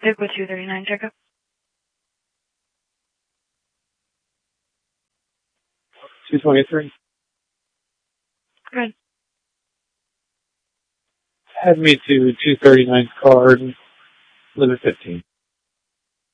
Stick with 239 checkup. $223. Good. Head me to 239's card, limit 15.